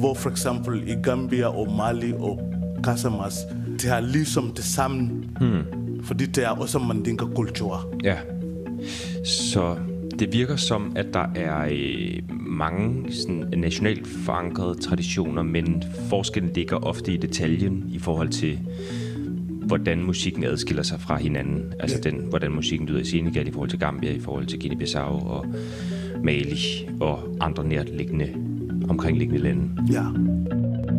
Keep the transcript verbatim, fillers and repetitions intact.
hvor for eksempel i Gambia og Mali og Casamas, det er ligesom det samme, hmm. fordi det er også mandinka-kultur. Ja, så det virker som, at der er øh, mange sådan, nationalt forankrede traditioner, men forskellen ligger ofte i detaljen i forhold til, hvordan musikken adskiller sig fra hinanden. Altså ja. den, hvordan musikken lyder i Senegal i forhold til Gambia, i forhold til Guinea-Bissau og Mali og andre nærliggende, omkringliggende lande. Ja.